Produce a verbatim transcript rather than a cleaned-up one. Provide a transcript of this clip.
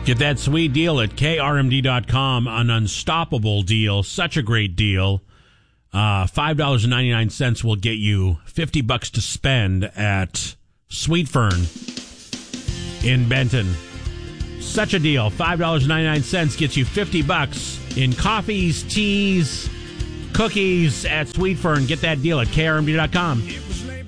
Get that sweet deal at K R M D dot com, an unstoppable deal, such a great deal. Uh, five dollars and ninety-nine cents will get you fifty bucks to spend at Sweet Fern in Benton. Such a deal. five dollars and ninety-nine cents gets you fifty bucks in coffees, teas, cookies at Sweet Fern. Get that deal at K R M D dot com.